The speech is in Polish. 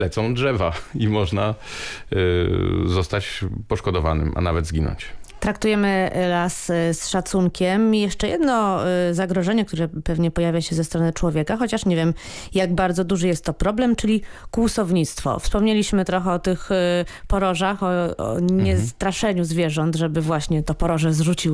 lecą drzewa i można zostać poszkodowanym, a nawet zginąć. Traktujemy las z szacunkiem. I jeszcze jedno zagrożenie, które pewnie pojawia się ze strony człowieka, chociaż nie wiem, jak bardzo duży jest to problem, czyli kłusownictwo. Wspomnieliśmy trochę o tych porożach, o niestraszeniu zwierząt, żeby właśnie to poroże zrzuciły